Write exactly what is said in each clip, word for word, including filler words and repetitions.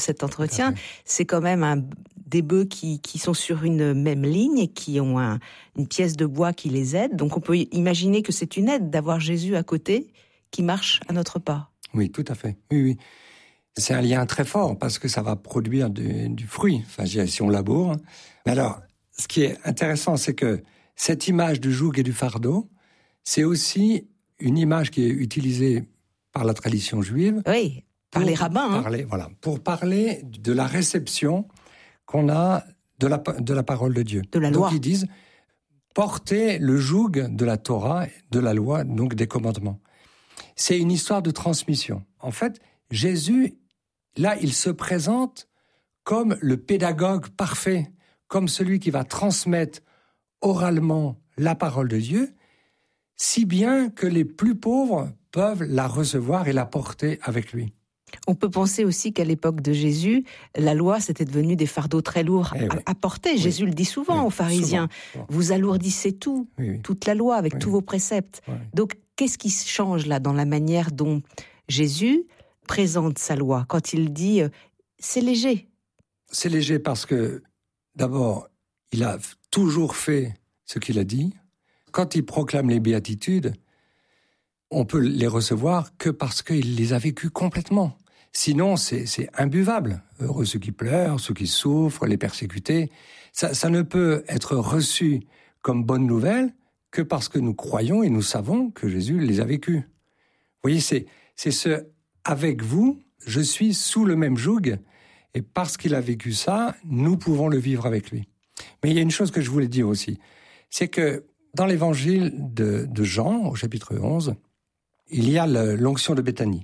cet entretien, c'est quand même un, des bœufs qui, qui sont sur une même ligne et qui ont un, une pièce de bois qui les aide. Donc on peut imaginer que c'est une aide d'avoir Jésus à côté qui marche à notre pas. Oui, tout à fait. Oui, oui. C'est un lien très fort parce que ça va produire du, du fruit, enfin, si on laboure. Mais alors, ce qui est intéressant, c'est que cette image du joug et du fardeau, c'est aussi une image qui est utilisée par la tradition juive. Oui, par les rabbins. Parler, hein. Voilà, pour parler de la réception qu'on a de la, de la parole de Dieu. De la loi. Donc ils disent, porter le joug de la Torah, de la loi, donc des commandements. C'est une histoire de transmission. En fait, Jésus, là, il se présente comme le pédagogue parfait, comme celui qui va transmettre oralement la parole de Dieu, si bien que les plus pauvres peuvent la recevoir et la porter avec lui. On peut penser aussi qu'à l'époque de Jésus, la loi, c'était devenu des fardeaux très lourds Eh à, oui. à porter. Oui. Jésus le dit souvent Oui, aux pharisiens. souvent, souvent. Vous alourdissez tout, Oui, oui. toute la loi avec Oui. tous vos préceptes. Oui. Donc, qu'est-ce qui change là dans la manière dont Jésus présente sa loi quand il dit euh, c'est léger? C'est léger parce que, d'abord, il a toujours fait ce qu'il a dit. Quand il proclame les béatitudes, on peut les recevoir que parce qu'il les a vécues complètement. Sinon, c'est, c'est imbuvable. Heureux ceux qui pleurent, ceux qui souffrent, les persécutés. Ça, ça ne peut être reçu comme bonne nouvelle que parce que nous croyons et nous savons que Jésus les a vécues. Vous voyez, c'est, c'est ce « avec vous, je suis sous le même joug » et parce qu'il a vécu ça, nous pouvons le vivre avec lui. Mais il y a une chose que je voulais dire aussi, c'est que dans l'évangile de, de Jean, au chapitre onze, il y a le, l'onction de Béthanie.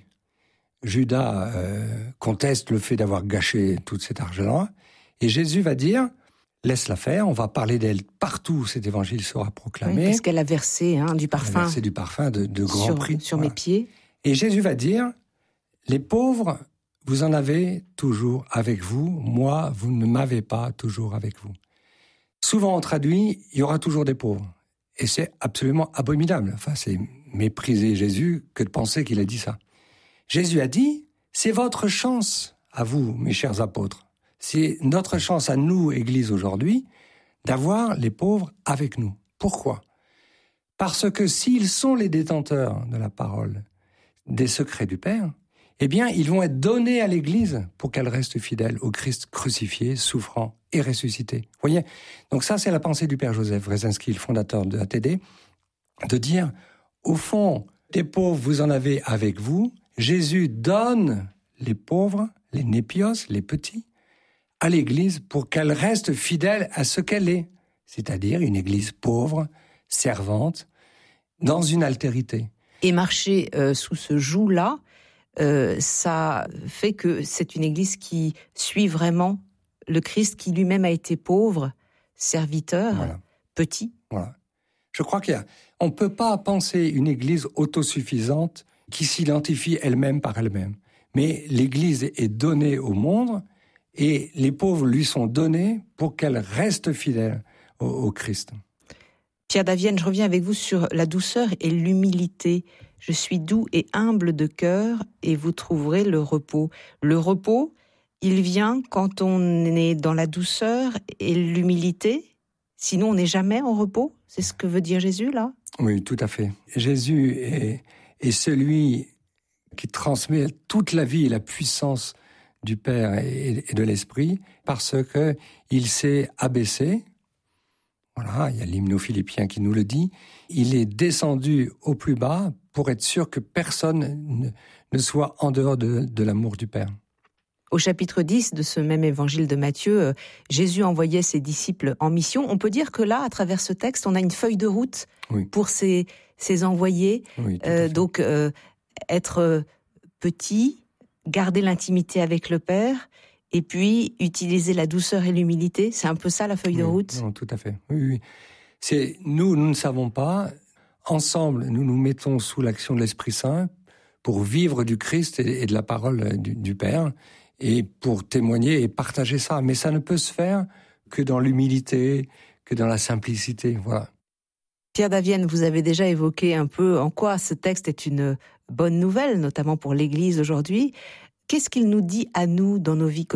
Judas euh, conteste le fait d'avoir gâché tout cet argent-là, et Jésus va dire, laisse-la faire, on va parler d'elle partout, cet évangile sera proclamé. Oui, parce qu'elle a versé hein, du parfum. Elle a versé du parfum de, de grand sur, prix. Sur voilà. mes pieds. Et Jésus va dire, les pauvres, vous en avez toujours avec vous, moi, vous ne m'avez pas toujours avec vous. Souvent on traduit, il y aura toujours des pauvres. Et c'est absolument abominable. Enfin, c'est mépriser Jésus que de penser qu'il a dit ça. Jésus a dit, c'est votre chance à vous, mes chers apôtres. C'est notre chance à nous, Église, aujourd'hui, d'avoir les pauvres avec nous. Pourquoi ? Parce que s'ils sont les détenteurs de la parole, des secrets du Père, eh bien, ils vont être donnés à l'Église pour qu'elle reste fidèle au Christ crucifié, souffrant et ressuscité. Vous voyez ? Donc ça, c'est la pensée du Père Joseph Wrezinski, le fondateur de A T D, de dire, au fond, des pauvres, vous en avez avec vous. Jésus donne les pauvres, les népios, les petits, à l'Église pour qu'elle reste fidèle à ce qu'elle est, c'est-à-dire une Église pauvre, servante, dans une altérité. Et marcher euh, sous ce joug-là, euh, ça fait que c'est une Église qui suit vraiment le Christ qui lui-même a été pauvre, serviteur, Voilà. petit. Voilà. Je crois qu'il y a, on ne peut pas penser une Église autosuffisante qui s'identifie elle-même par elle-même. Mais l'Église est donnée au monde et les pauvres lui sont donnés pour qu'elle reste fidèle au, au Christ. Pierre Davienne, je reviens avec vous sur la douceur et l'humilité. Je suis doux et humble de cœur et vous trouverez le repos. Le repos, il vient quand on est dans la douceur et l'humilité. Sinon, on n'est jamais en repos. C'est ce que veut dire Jésus, là ? Oui, tout à fait. Jésus est, est celui qui transmet toute la vie et la puissance du Père et, et de l'Esprit parce qu'il s'est abaissé. Voilà, il y a l'hymne aux Philippiens qui nous le dit. Il est descendu au plus bas pour être sûr que personne ne, ne soit en dehors de, de l'amour du Père. Au chapitre dix de ce même évangile de Matthieu, Jésus envoyait ses disciples en mission. On peut dire que là, à travers ce texte, on a une feuille de route oui. pour ses, ses envoyés. Oui, euh, donc, euh, être petit, garder l'intimité avec le Père, et puis utiliser la douceur et l'humilité. C'est un peu ça, la feuille oui, de route ? Non, tout à fait. Oui, oui. C'est, nous, nous ne savons pas. Ensemble, nous nous mettons sous l'action de l'Esprit Saint pour vivre du Christ et, et de la parole du, du Père, et pour témoigner et partager ça. Mais ça ne peut se faire que dans l'humilité, que dans la simplicité. Voilà. Pierre Davienne, vous avez déjà évoqué un peu en quoi ce texte est une bonne nouvelle, notamment pour l'Église aujourd'hui. qu'est-ce qu'il nous dit à nous dans nos vies